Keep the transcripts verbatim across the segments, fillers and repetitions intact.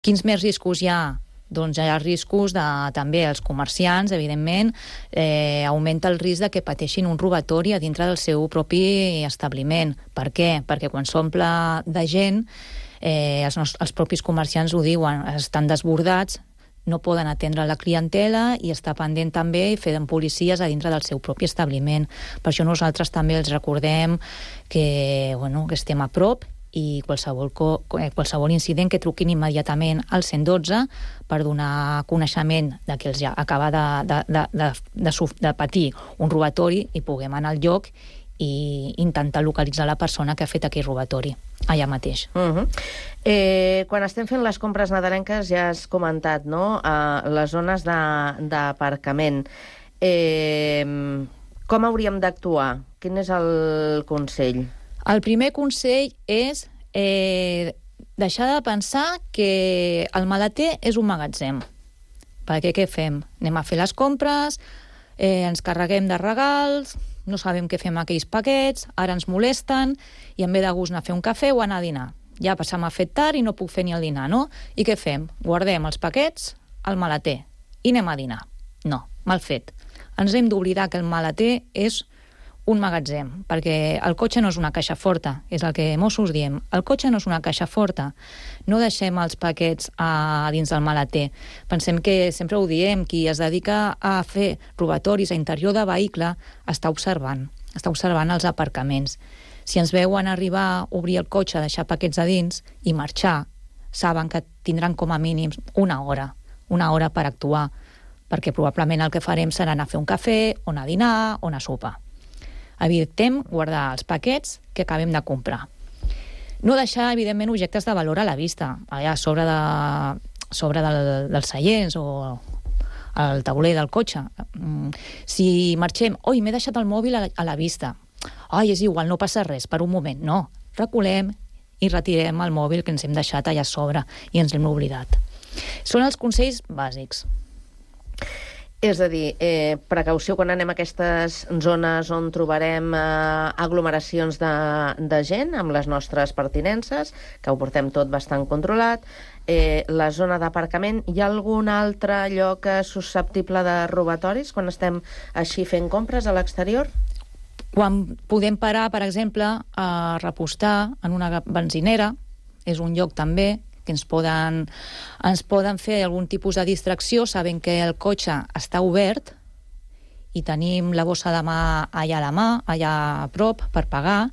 Quins més riscos hi ha? Doncs hi ha riscos de, també els comerciants, evidentment, eh, augmenta el risc de que pateixin un robatori a dintre del seu propi establiment. Per què? Perquè quan s'omple de gent, eh, els, els propis comerciants ho diuen, estan desbordats, no poden atendre la clientela i està pendent també i fer de policies a dintre del seu propi establiment. Per això nosaltres també els recordem que, bueno, que estem a prop i qualsevol, qualsevol incident que truquin immediatament al cent i dotze per donar coneixement de que els ja acaba de, de, de, de, de, de patir un robatori i puguem anar al lloc i intentar localitzar la persona que ha fet aquell robatori allà mateix. Uh-huh. eh, quan estem fent les compres nadalenques ja has comentat, no?, uh, les zones d'aparcament. Eh, com hauríem d'actuar? Quin és el consell? El primer consell és eh, deixar de pensar que el maleter és un magatzem. Perquè què fem? Anem a fer les compres, eh, ens carreguem de regals, no sabem què fem amb aquells paquets, ara ens molesten, i em ve de gust anar a fer un cafè o anar a dinar. Ja passar m'ha fet tard i no puc fer ni el dinar, no? I què fem? Guardem els paquets al maleter i anem a dinar. No, mal fet. Ens hem d'oblidar que el maleter és un magatzem, perquè el cotxe no és una caixa forta, és el que Mossos diem. El cotxe no és una caixa forta. No deixem els paquets a dins del maleter. Pensem que, sempre ho diem, qui es dedica a fer robatoris a interior de vehicle està observant, està observant els aparcaments. Si ens veuen arribar, obrir el cotxe, deixar paquets a dins i marxar, saben que tindran com a mínim una hora, una hora per actuar, perquè probablement el que farem serà anar a fer un cafè, o anar a dinar, o anar a sopar. Evitem guardar els paquets que acabem de comprar. No deixar, evidentment, objectes de valor a la vista, allà a sobre, de, sobre del, dels seients o al tauler del cotxe. Si marxem, oi, m'he deixat el mòbil a la, a la vista. Ai, és igual, no passa res, per un moment. No, reculem i retirem el mòbil que ens hem deixat allà a sobre i ens l'hem oblidat. Són els consells bàsics. És a dir, eh, precaució quan anem a aquestes zones on trobarem eh, aglomeracions de, de gent amb les nostres pertinences, que ho portem tot bastant controlat. Eh, la zona d'aparcament, hi ha algun altre lloc susceptible de robatoris quan estem així fent compres a l'exterior? Quan podem parar, per exemple, a repostar en una benzinera, és un lloc també que ens poden, ens poden fer algun tipus de distracció, sabent que el cotxe està obert i tenim la bossa de mà allà a la mà, allà a prop, per pagar,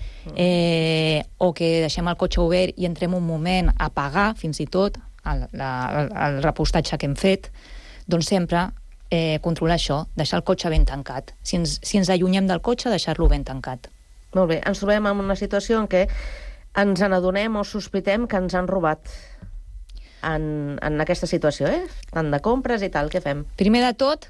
eh, o que deixem el cotxe obert i entrem un moment a pagar, fins i tot, el, la, el repostatge que hem fet, doncs sempre eh, controlar això, deixar el cotxe ben tancat. Si ens, si ens allunyem del cotxe, deixar-lo ben tancat. Molt bé, ens trobem en una situació en què ens n'adonem o sospitem que ens han robat en, en aquesta situació, eh? Tant de compres i tal, què fem? Primer de tot,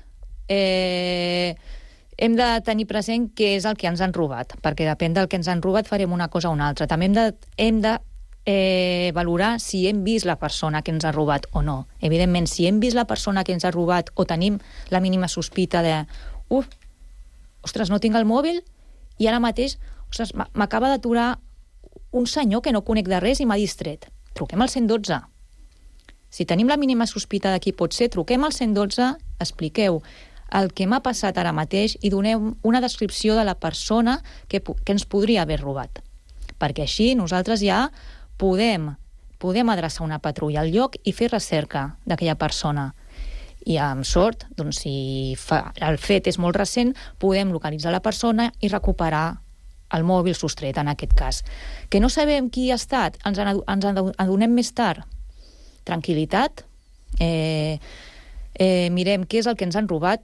eh, hem de tenir present què és el que ens han robat, perquè depèn del que ens han robat farem una cosa o una altra. També hem de, hem de eh, valorar si hem vist la persona que ens ha robat o no. Evidentment, si hem vist la persona que ens ha robat o tenim la mínima sospita de uf, ostres, no tinc el mòbil i ara mateix, ostres, m'acaba d'aturar un senyor que no conec de res i m'ha distret. Truquem al cent i dotze. Si tenim la mínima sospita de qui pot ser, truquem al cent i dotze, expliqueu el que m'ha passat ara mateix i doneu una descripció de la persona que, que ens podria haver robat. Perquè així nosaltres ja podem, podem adreçar una patrulla al lloc i fer recerca d'aquella persona. I amb sort, doncs, si fa, el fet és molt recent, podem localitzar la persona i recuperar el mòbil sostret, en aquest cas. Que no sabem qui ha estat, ens en, ens en adonem més tard. Tranquil·litat, eh, eh, mirem què és el que ens han robat.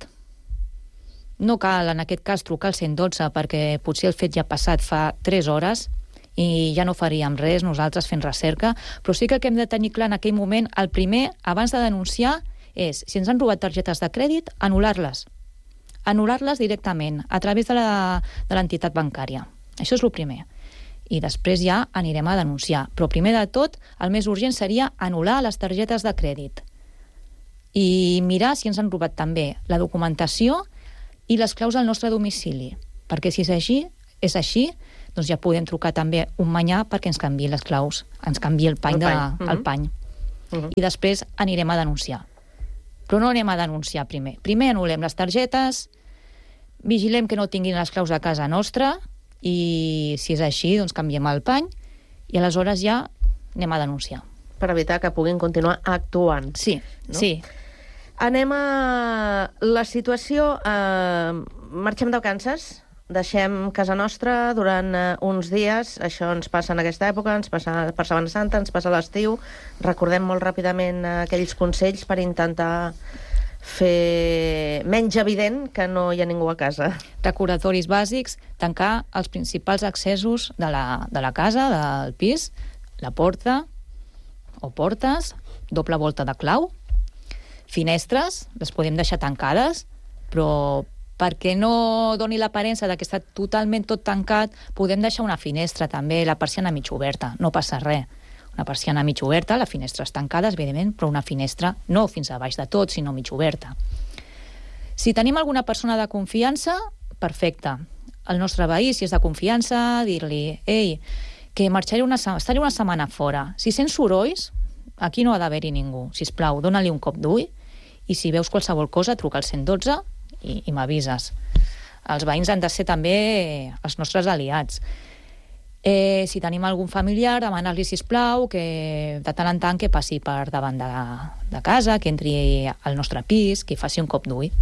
No cal, en aquest cas, trucar al cent i dotze, perquè potser el fet ja ha passat fa tres hores i ja no faríem res nosaltres fent recerca, però sí que el que hem de tenir clar en aquell moment, el primer, abans de denunciar, és, si ens han robat targetes de crèdit, anul·lar-les. Anul·lar-les directament, a través de l'entitat bancària. Això és el primer. I després ja anirem a denunciar. Però primer de tot, el més urgent seria anul·lar les targetes de crèdit. I mirar si ens han robat també la documentació i les claus al nostre domicili. Perquè si és així, és així, doncs ja podem trucar també un manyà perquè ens canviï les claus, ens canviï el pany. El pany. De, el pany. uh-huh. i després anirem a denunciar. Però no anem a denunciar primer. Primer anul·lem les targetes, vigilem que no tinguin les claus a casa nostra i, si és així, doncs canviem el pany i aleshores ja anem a denunciar. Per evitar que puguin continuar actuant. Sí, no? sí. Anem a la situació... Eh, marxem de vacances, deixem casa nostra durant eh, uns dies, això ens passa en aquesta època, ens passa per Setmana Santa, ens passa a l'estiu, recordem molt ràpidament eh, aquells consells per intentar fer menys evident que no hi ha ningú a casa. Recordatoris bàsics, tancar els principals accessos de la, de la casa, del pis, la porta o portes, doble volta de clau, finestres, les podem deixar tancades, però perquè no doni l'aparença que està totalment tot tancat, podem deixar una finestra també, la persiana mig oberta, no passa res. Una persiana mig oberta, les finestres tancades, evidentment, però una finestra no fins a baix de tot, sinó mig oberta. Si tenim alguna persona de confiança, perfecte. El nostre veí, si és de confiança, dir-li, ei, que marxaré una, estaré una setmana fora. Si sents sorolls, aquí no ha d'haver-hi ningú. Sisplau, dona-li un cop d'ull i si veus qualsevol cosa, truca al cent i dotze i, i m'avises. Els veïns han de ser també els nostres aliats. Eh, si tenim algun familiar, demanar-li, sisplau, que de tant en tant que passi per davant de, de casa, que entri al nostre pis, que faci un cop d'ull.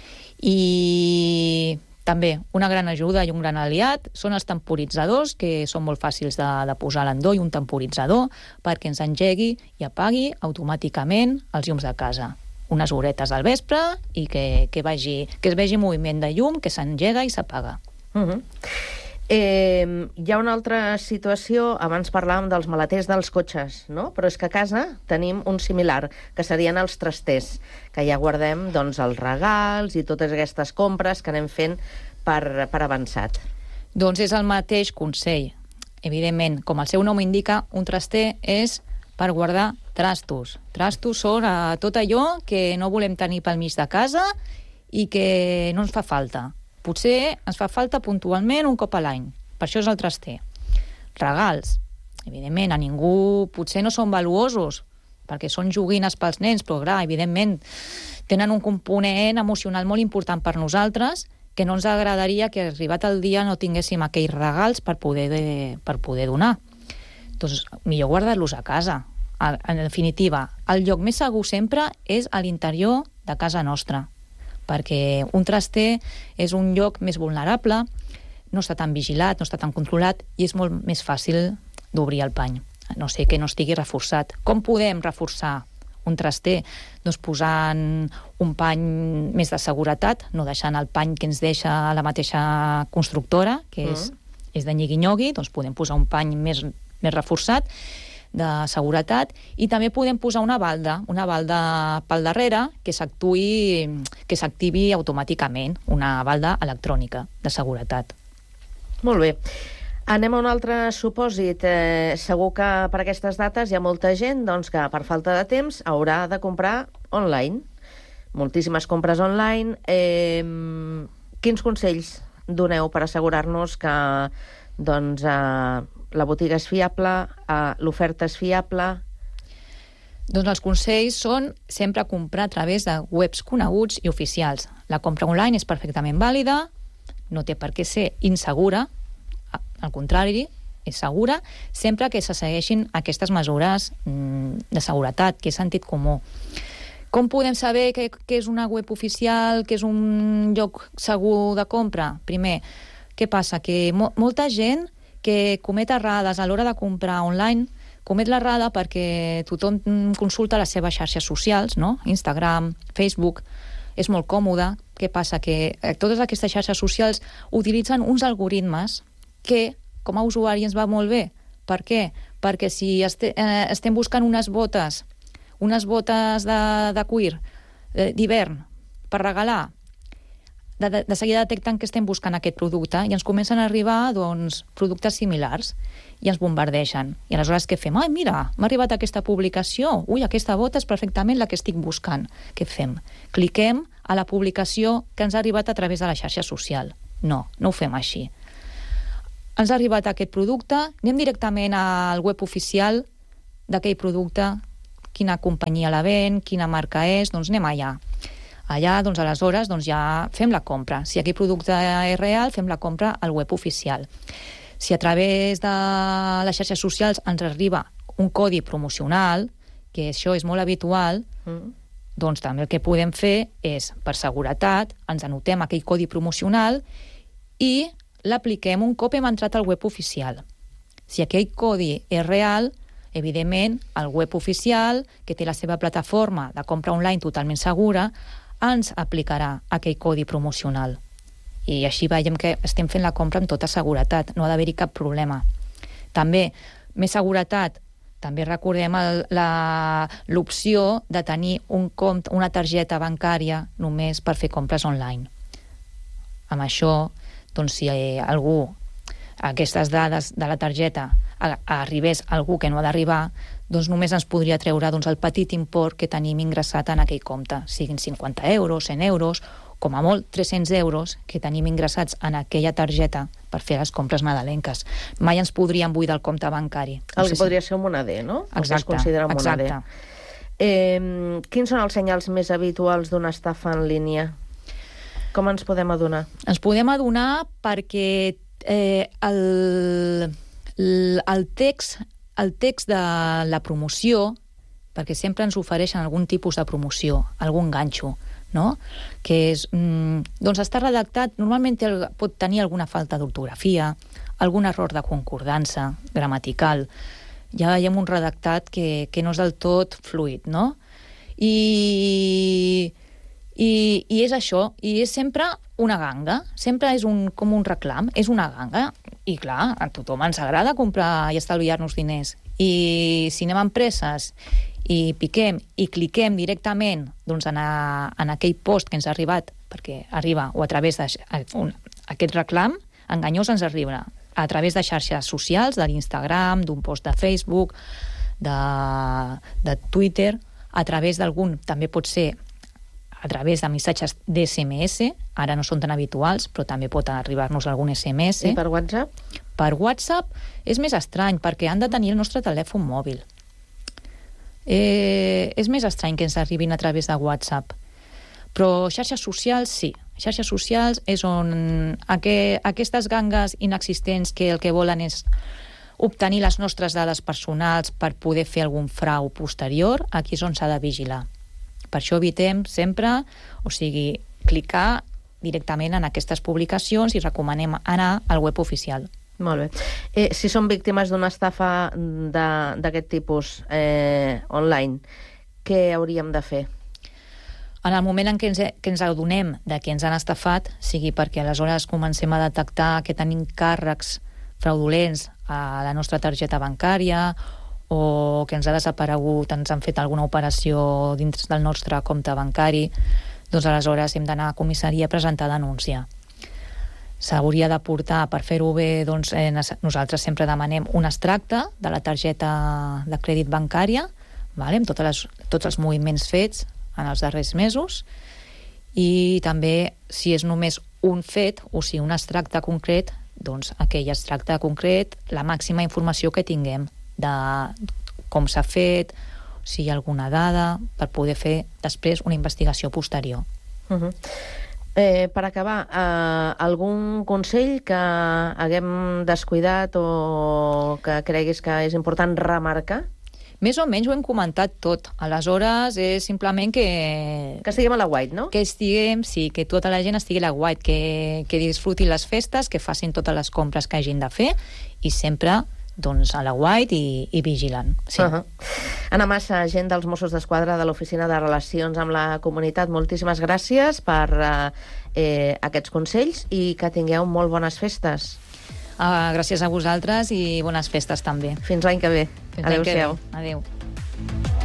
I també una gran ajuda i un gran aliat són els temporitzadors, que són molt fàcils de, de posar a l'endoll, un temporitzador, perquè ens engegui i apagui automàticament els llums de casa. Unes horetes al vespre i que, que, vagi, que es vegi moviment de llum, que s'engega i s'apaga. Uh-huh. Eh, hi ha una altra situació, abans parlàvem dels maleters dels cotxes, no? Però és que a casa tenim un similar, que serien els trasters, que ja guardem doncs, els regals i totes aquestes compres que anem fent per, per avançat. Doncs és el mateix consell. Evidentment, com el seu nom indica, un traster és per guardar trastos. Trastos són a tot allò que no volem tenir pel mig de casa i que no ens fa falta. Potser ens fa falta puntualment un cop a l'any. Per això és el traster. Regals. Evidentment, a ningú potser no són valuosos, perquè són joguines pels nens, però clar, evidentment, tenen un component emocional molt important per nosaltres, que no ens agradaria que arribat el dia no tinguéssim aquells regals per poder, de, per poder donar. Doncs millor guardar-los a casa. En definitiva, el lloc més segur sempre és a l'interior de casa nostra, perquè un traster és un lloc més vulnerable, no està tan vigilat, no està tan controlat i és molt més fàcil d'obrir el pany, a no ser que no estigui reforçat. Com podem reforçar un traster? Doncs posant un pany més de seguretat, no deixant el pany que ens deixa la mateixa constructora, que és, mm. és de nyigui-nyogui, doncs podem posar un pany més, més reforçat, de seguretat, i també podem posar una balda, una balda pel darrere que s'actuï, que s'activi automàticament, una balda electrònica de seguretat. Molt bé. Anem a un altre supòsit. Eh, segur que per aquestes dates hi ha molta gent doncs, que per falta de temps haurà de comprar online. Moltíssimes compres online. Eh, quins consells doneu per assegurar-nos que doncs, eh, la botiga és fiable, eh, l'oferta és fiable? Doncs els consells són sempre comprar a través de webs coneguts i oficials. La compra online és perfectament vàlida, no té per què ser insegura, al contrari, és segura, sempre que se segueixin aquestes mesures de seguretat, que és sentit comú. Com podem saber que, que és una web oficial, que és un lloc segur de compra? Primer, què passa? Que mo- molta gent que comet errades a l'hora de comprar online, comet l'errada perquè tothom consulta les seves xarxes socials, no? Instagram, Facebook, és molt còmode. Què passa? Que totes aquestes xarxes socials utilitzen uns algoritmes que, com a usuari, ens va molt bé. Per què? Perquè si este, eh, estem buscant unes botes, unes botes de, de cuir eh, d'hivern per regalar, de, de, de seguida detecten que estem buscant aquest producte i ens comencen a arribar doncs, productes similars i ens bombardegen. I aleshores què fem? Ai, mira, m'ha arribat aquesta publicació. Ui, aquesta bota és perfectament la que estic buscant. Què fem? Cliquem a la publicació que ens ha arribat a través de la xarxa social. No, no ho fem així. Ens ha arribat aquest producte, anem directament al web oficial d'aquell producte, quina companyia la ven, quina marca és, doncs anem allà. Allà, doncs, aleshores, doncs, ja fem la compra. Si aquell producte és real, fem la compra al web oficial. Si a través de les xarxes socials ens arriba un codi promocional, que això és molt habitual, mm. doncs també el que podem fer és, per seguretat, ens anotem aquell codi promocional i l'apliquem un cop hem entrat al web oficial. Si aquell codi és real, evidentment, el web oficial, que té la seva plataforma de compra online totalment segura, ens aplicarà aquell codi promocional. I així veiem que estem fent la compra amb tota seguretat, no ha d'haver-hi cap problema. També, més seguretat, també recordem l'opció de tenir un compte, una targeta bancària només per fer compres online. Amb això, doncs, si algú, aquestes dades de la targeta, arribés a algú que no ha d'arribar, doncs només ens podria treure doncs, el petit import que tenim ingressat en aquell compte, siguin cinquanta euros, cent euros, com a molt tres-cents euros que tenim ingressats en aquella targeta per fer les compres nadalenques. Mai ens podríem buidar el compte bancari. No el que si... podria ser un moneder, no? Exacte, el que es considera un moneder. Eh, quins són els senyals més habituals d'una estafa en línia? Com ens podem adonar? Ens podem adonar perquè eh, el, el, text, el text de la promoció, perquè sempre ens ofereixen algun tipus de promoció, algun ganxo, no? Que és, mm, doncs està redactat, normalment pot tenir alguna falta d'ortografia, algun error de concordança gramatical. Ja veiem un redactat que, que no és del tot fluid, no? I, i, i és això, i és sempre una ganga, sempre és un, com un reclam, és una ganga, i clar, a tothom ens agrada comprar i estalviar-nos diners. I si anem a empreses i piquem i cliquem directament doncs, en, a, en aquell post que ens ha arribat, perquè arriba o a través d'aquest reclam enganyós ens arriba a través de xarxes socials, de l'Instagram, d'un post de Facebook, de, de Twitter, a través d'algun, també pot ser a través de missatges d'S M S, ara no són tan habituals, però també pot arribar-nos algun S M S. I per WhatsApp? Per WhatsApp és més estrany, perquè han de tenir el nostre telèfon mòbil. Eh, és més estrany que ens arribin a través de WhatsApp. Però xarxes socials, sí. Xarxes socials és on aqu aquestes gangues inexistents que el que volen és obtenir les nostres dades personals per poder fer algun frau posterior, aquí és on s'ha de vigilar. Per això evitem sempre, o sigui, clicar directament en aquestes publicacions i recomanem anar al web oficial. Molt bé. Eh, si som víctimes d'una estafa d'aquest tipus eh, online, què hauríem de fer? En el moment en què ens, que ens adonem de que ens han estafat, sigui perquè aleshores comencem a detectar que tenim càrrecs fraudulents a la nostra targeta bancària o que ens ha desaparegut, ens han fet alguna operació dins del nostre compte bancari, doncs aleshores hem d'anar a comissaria a presentar denúncia. S'hauria de portar, per fer-ho bé, doncs, eh, nosaltres sempre demanem un extracte de la targeta de crèdit bancària, vale, amb totes les, tots els moviments fets en els darrers mesos, i també, si és només un fet, o sigui, un extracte concret, doncs aquell extracte concret, la màxima informació que tinguem de com s'ha fet, si hi ha alguna dada, per poder fer després una investigació posterior. Uh-huh. Eh, per acabar, eh, algun consell que haguem descuidat o que creguis que és important remarcar? Més o menys ho hem comentat tot. Aleshores, és simplement que... Que estiguem a la white, no? Que estiguem, sí, que tota la gent estigui a la white, que, que disfrutin les festes, que facin totes les compres que hagin de fer i sempre doncs, a la white i, i vigilant. Sí. Uh-huh. Anna Massa, agent dels Mossos d'Esquadra de l'Oficina de Relacions amb la Comunitat, moltíssimes gràcies per eh, eh, aquests consells i que tingueu molt bones festes. Uh, gràcies a vosaltres i bones festes també. Fins l'any que ve. Adéu-siau. Adéu.